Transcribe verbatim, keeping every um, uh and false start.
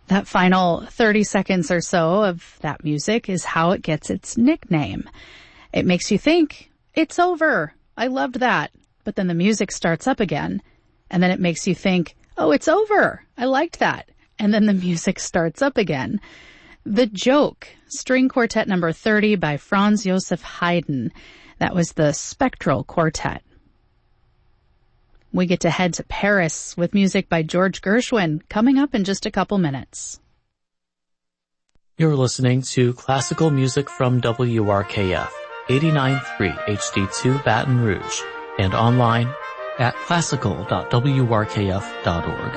That final thirty seconds or so of that music is how it gets its nickname. It makes you think, it's over. I loved that. But then the music starts up again, and then it makes you think, oh, it's over. I liked that. And then the music starts up again. The Joke, String Quartet number thirty by Franz Joseph Haydn. That was the Spectral Quartet. We get to head to Paris with music by George Gershwin coming up in just a couple minutes. You're listening to classical music from W R K F, eighty-nine point three H D two Baton Rouge, and online at classical dot w r k f dot org.